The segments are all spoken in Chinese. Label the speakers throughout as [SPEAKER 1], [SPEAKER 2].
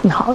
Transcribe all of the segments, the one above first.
[SPEAKER 1] 你好，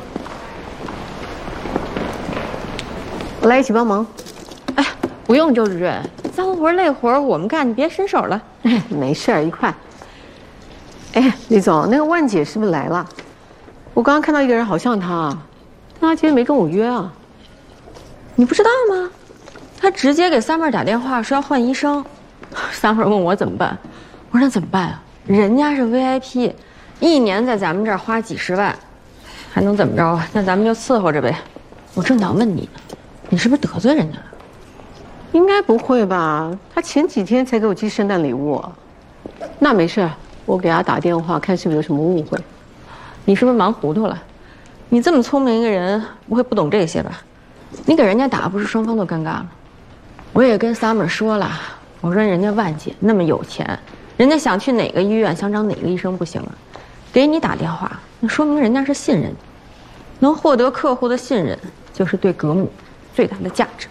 [SPEAKER 1] 我来一起帮忙。
[SPEAKER 2] 哎，不用，周主任，脏活累活我们干，你别伸手了。
[SPEAKER 1] 哎，没事儿，一块。哎，李总，那个万姐是不是来了？我刚刚看到一个人，好像她，但她今天没跟我约啊。
[SPEAKER 2] 你不知道吗？他直接给Summer打电话说要换医生。Summer 问我怎么办，我说那怎么办啊？人家是 VIP， 一年在咱们这儿花几十万，还能怎么着啊？那咱们就伺候着呗。我正想问你呢，你是不是得罪人家了？
[SPEAKER 1] 应该不会吧？她前几天才给我寄圣诞礼物。那没事，我给她打电话，看是不是有什么误会。
[SPEAKER 2] 你是不是忙糊涂了？你这么聪明一个人，不会不懂这些吧？你给人家打，不是双方都尴尬了？我也跟 Summer 说了，我说人家万姐那么有钱，人家想去哪个医院，想找哪个医生不行啊？给你打电话，那说明人家是信任你，能获得客户的信任，就是对格姆最大的价值。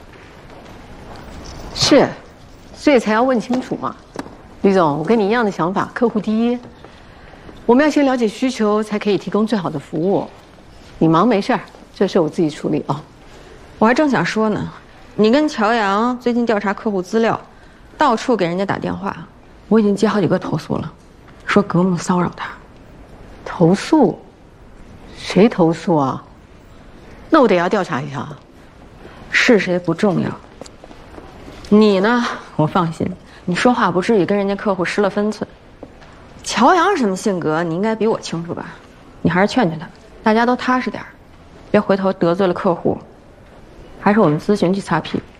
[SPEAKER 1] 是，所以才要问清楚嘛。李总，我跟你一样的想法，客户第一。我们要先了解需求，才可以提供最好的服务。你忙没事儿，这事我自己处理啊。
[SPEAKER 2] 我还正想说呢，你跟乔阳最近调查客户资料，到处给人家打电话，我已经接好几个投诉了，说格姆骚扰他。
[SPEAKER 1] 投诉？谁投诉啊？那我得要调查一下。
[SPEAKER 2] 是谁不重要，你呢？我放心，你说话不至于跟人家客户失了分寸。乔阳是什么性格，你应该比我清楚吧？你还是劝劝他，大家都踏实点，别回头得罪了客户。还是我们咨询去擦屁股。